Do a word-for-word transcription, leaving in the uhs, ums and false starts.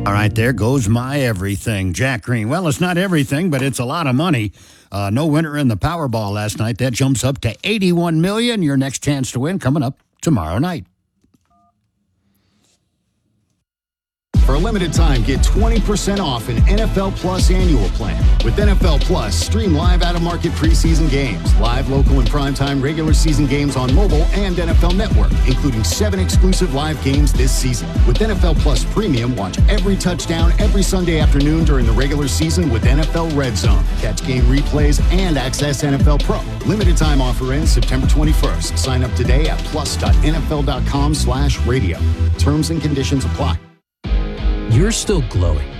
All right, there goes my everything. Jack Green. Well, it's not everything, but it's a lot of money. Uh, no winner in the Powerball last night. That jumps up to eighty-one million dollars. Your next chance to win coming up tomorrow night. For a limited time, get twenty percent off an N F L Plus annual plan. With N F L Plus, stream live out-of-market preseason games, live local and primetime regular season games on mobile and N F L Network, including seven exclusive live games this season. With N F L Plus Premium, watch every touchdown every Sunday afternoon during the regular season with N F L Red Zone. Catch game replays and access N F L Pro. Limited time offer ends September twenty-first. Sign up today at plus.nfl.com slash radio. Terms and conditions apply. You're still glowing,